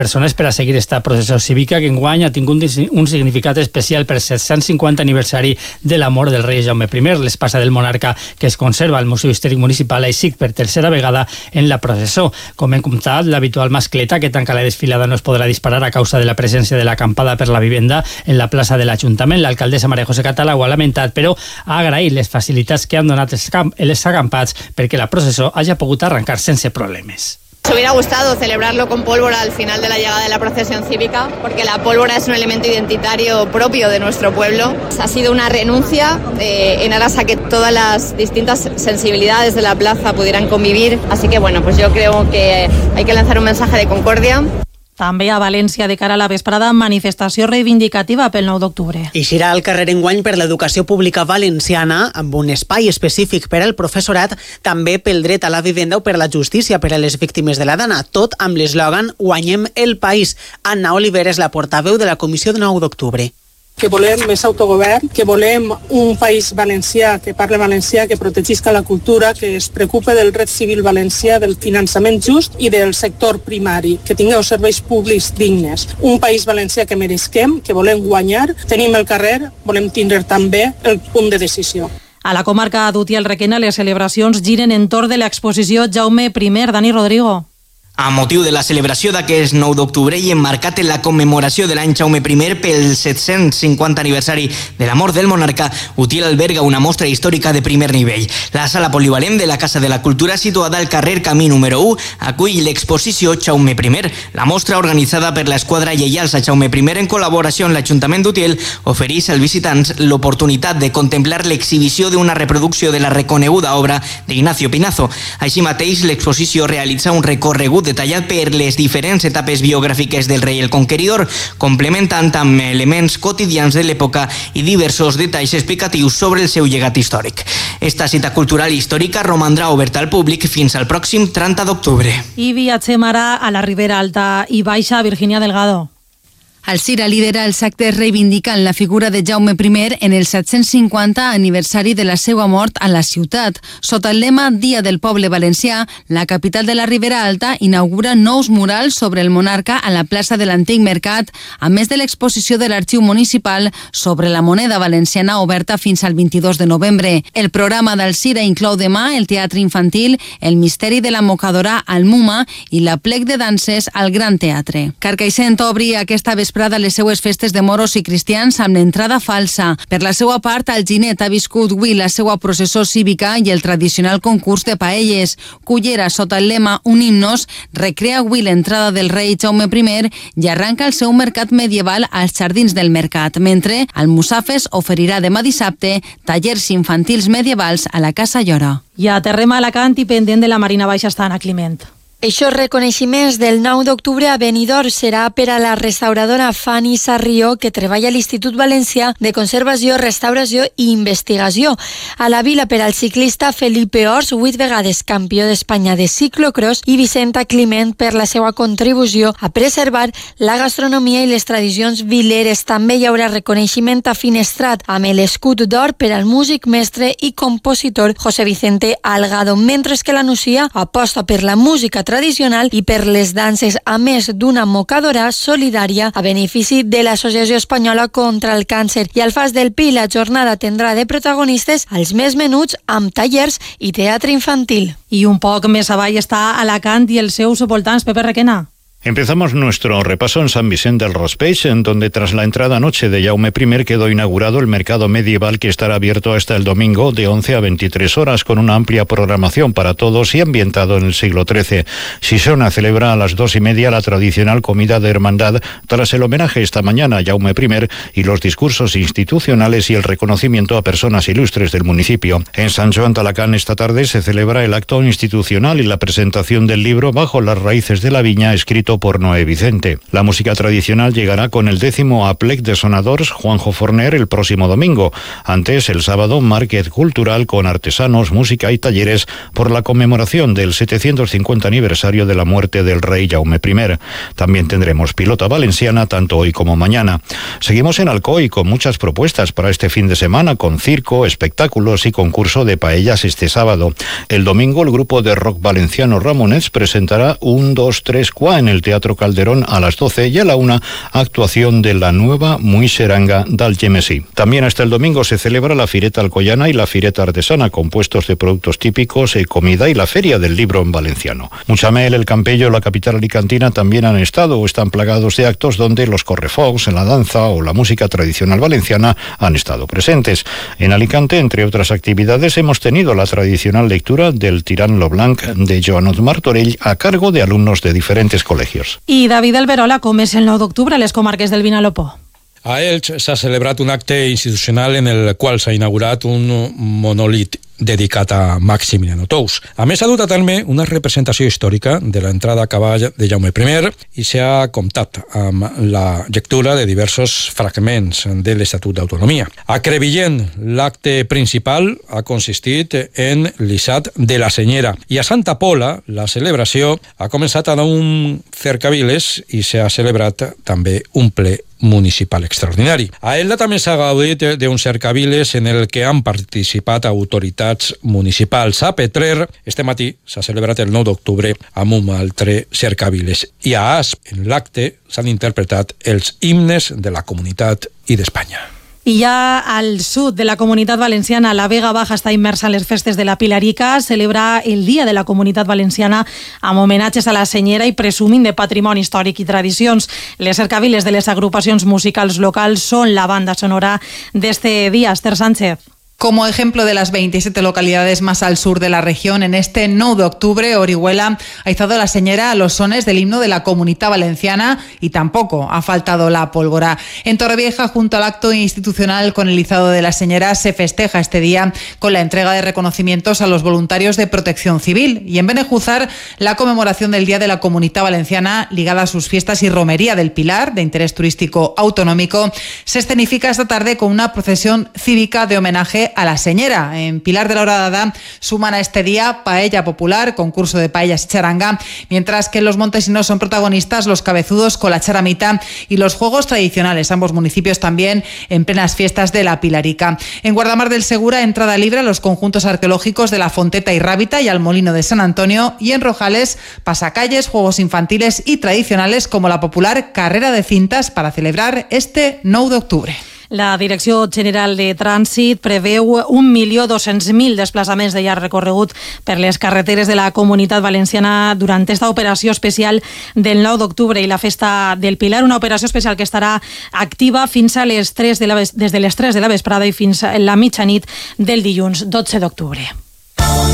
persones per a seguir esta processó cívica que enguany ha tingut un significat especial per 750 aniversari de la mort del rei Jaume I, l'espasa del monarca que es conserva al Museu Històric Municipal així per tercera vegada en la processó. Com hem comentat, l'habitual mascleta que tanca la desfilada no es podrà disparar a causa de la presència de l'acampada per la vivenda en la plaça de l'Ajuntament. L'alcaldessa María José Català ho ha lamentat, però ha agraït les facilitats que han donat els acampats perquè la processó hagi pogut arrencar sense problemes. Nos hubiera gustado celebrarlo con pólvora al final de la llegada de la procesión cívica, porque la pólvora es un elemento identitario propio de nuestro pueblo. Ha sido una renuncia en aras a que todas las distintas sensibilidades de la plaza pudieran convivir. Así que bueno, pues yo creo que hay que lanzar un mensaje de concordia. També a València, de cara a la vesprada, manifestació reivindicativa pel 9 d'octubre. Eixirà al carrer enguany per l'educació pública valenciana, amb un espai específic per al professorat, també pel dret a la vivenda o per la justícia per a les víctimes de la dana, tot amb l'eslògan Guanyem el país. Anna Oliver és la portaveu de la comissió de 9 d'octubre. Que volem més autogovern, que volem un país valencià que parle valencià, que protegisca la cultura, que es preocupe del dret civil valencià, del finançament just i del sector primari, que tingueu serveis públics dignes. Un país valencià que mereixem, que volem guanyar, tenim el carrer, volem tindre també el punt de decisió. A la comarca d'Utiel-Requena, les celebracions giren entorn de l'exposició Jaume I. Dani Rodrigo. A motiu de la celebració d'aquest 9 d'octubre i emmarcat en la commemoració de l'any Jaume I pel 750 aniversari de la mort del monarca, Utiel alberga una mostra històrica de primer nivell. La sala polivalent de la Casa de la Cultura, situada al carrer Camí número 1, acull l'exposició Jaume I. La mostra, organitzada per l'Esquadra Lleials a Jaume I en col·laboració amb l'Ajuntament d'Utiel, ofereix als visitants l'oportunitat de contemplar l'exhibició d'una reproducció de la reconeguda obra d'Ignacio Pinazo. Així mateix, l'exposició realitza un recorregut detallat per les diferents etapes biogràfiques del rei el Conqueridor, complementant amb elements quotidians de l'època i diversos detalls explicatius sobre el seu llegat històric. Esta cita cultural històrica romandrà oberta al públic fins al pròxim 30 d'octubre. I viatgem ara a la Ribera Alta i Baixa. Virginia Delgado. El CIRA lidera els actes reivindicant la figura de Jaume I en el 750 aniversari de la seva mort a la ciutat. Sota el lema Dia del Poble Valencià, la capital de la Ribera Alta inaugura nous murals sobre el monarca a la plaça de l'Antic Mercat, a més de l'exposició de l'Arxiu Municipal sobre la moneda valenciana oberta fins al 22 de novembre. El programa del CIRA inclou demà el teatre infantil, el misteri de la mocadora al MUMA i la plec de danses al Gran Teatre. Carcaixent obri aquesta vesprada les seues festes de moros i cristians amb l'entrada falsa. Per la seva part, Alginet ha viscut avui la seva processó cívica i el tradicional concurs de paelles. Cullera, sota el lema Un himnos, recrea avui l'entrada del rei Jaume I i arranca el seu mercat medieval als jardins del mercat, mentre Almussafes oferirà demà dissabte tallers infantils medievals a la Casa Llora. I aterrem a Alacant i pendent de la Marina Baixa està Anna Climent. Eixos reconeixements del 9 d'octubre a Benidorm serà per a la restauradora Fanny Sarrió, que treballa a l'Institut Valencià de Conservació, Restauració i Investigació. A la vila per al ciclista Felipe Ors, 8 vegades campió d'Espanya de ciclocross, i Vicenta Climent per la seva contribució a preservar la gastronomia i les tradicions vileres. També hi haurà reconeixement a Finestrat amb l'escut d'or per al músic, mestre i compositor José Vicente Algado, mentre que la Nucia aposta per la música tradicional i per les danses, a més d'una mocadora solidària a benefici de l'Associació Espanyola contra el Càncer. I al Fas del Pi la jornada tindrà de protagonistes als més menuts amb tallers i teatre infantil. I un poc més avall està Alacant i els seus voltants. Pepe Requena. Empezamos nuestro repaso en San Vicente del Raspeig, en donde tras la entrada anoche de Jaume I quedó inaugurado el mercado medieval, que estará abierto hasta el domingo de 11 a 23 horas con una amplia programación para todos y ambientado en el siglo XIII. Sisona celebra a las 2:30 la tradicional comida de hermandad tras el homenaje esta mañana a Jaume I y los discursos institucionales y el reconocimiento a personas ilustres del municipio. En San Joan de Alacant esta tarde se celebra el acto institucional y la presentación del libro Bajo las raíces de la viña, escrito por Noé Vicente. La música tradicional llegará con el 10º aplec de sonadors Juanjo Forner el próximo domingo. Antes, el sábado, market cultural con artesanos, música y talleres por la conmemoración del 750 aniversario de la muerte del rey Jaume I. También tendremos pilota valenciana tanto hoy como mañana. Seguimos en Alcoy con muchas propuestas para este fin de semana, con circo, espectáculos y concurso de paellas este sábado. El domingo, el grupo de rock valenciano Ramonets presentará un 2-3 Qua en el el Teatro Calderón a las 12 y a la 1 actuación de la nueva Muixeranga d'Algemesí. También hasta el domingo se celebra la Fireta Alcoyana y la Fireta Artesana, compuestos de productos típicos, comida y la Feria del Libro en valenciano. Muchamel, El Campello, la capital alicantina también han estado o están plagados de actos donde los correfocs, la danza o la música tradicional valenciana han estado presentes. En Alicante, entre otras actividades, hemos tenido la tradicional lectura del Tirant lo Blanc de Joanot Martorell a cargo de alumnos de diferentes colegios. I David Alberola, com és el 9 d'octubre a les comarques del Vinalopó? A Elx s'ha celebrat un acte institucional en el qual s'ha inaugurat un monòlit dedicat a Maximiliano Tous. A més, s'ha dut a terme una representació històrica de l'entrada a cavall de Jaume I i s'ha comptat amb la lectura de diversos fragments de l'Estatut d'Autonomia. A Crevillent, l'acte principal ha consistit en l'Issat de la Senyera i a Santa Pola la celebració ha començat a un cercaviles i s'ha celebrat també un ple municipal extraordinari. A Elda també s'ha gaudit d'un cercaviles en el que han participat autoritats municipals. A Petrer, este matí s'ha celebrat el 9 d'octubre amb un altre cercaviles. I a Asp, en l'acte, s'han interpretat els himnes de la comunitat i d'Espanya. I ja al sud de la Comunitat Valenciana, la Vega Baja està immersa en les festes de la Pilarica, celebra el Dia de la Comunitat Valenciana amb homenatges a la Senyera i presumint de patrimoni històric i tradicions. Les cercaviles de les agrupacions musicals locals són la banda sonora d'este dia. Esther Sánchez. Como ejemplo de las 27 localidades más al sur de la región, en este 9 de octubre, Orihuela ha izado la señera a los sones del himno de la Comunitat Valenciana y tampoco ha faltado la pólvora. En Torrevieja, junto al acto institucional con el izado de la señera, se festeja este día con la entrega de reconocimientos a los voluntarios de Protección Civil. Y en Benejúzar, la conmemoración del Día de la Comunitat Valenciana, ligada a sus fiestas y romería del Pilar, de interés turístico autonómico, se escenifica esta tarde con una procesión cívica de homenaje a la Señera. En Pilar de la Horadada suman a este día paella popular, concurso de paellas y charanga, mientras que en los montesinos son protagonistas los cabezudos con la charamita y los juegos tradicionales, ambos municipios también en plenas fiestas de la Pilarica. En Guardamar del Segura, entrada libre a los conjuntos arqueológicos de la Fonteta y Rábita y al Molino de San Antonio, y en Rojales, pasacalles, juegos infantiles y tradicionales como la popular carrera de cintas para celebrar este 9 de octubre. La Direcció General de Trànsit preveu 1.200.000 desplaçaments de llarg recorregut per les carreteres de la Comunitat Valenciana durant esta operació especial del 9 d'octubre i la Festa del Pilar, una operació especial que estarà activa fins a les 3 de la, des de les 3 de la vesprada i fins a la mitjanit del dilluns 12 d'octubre.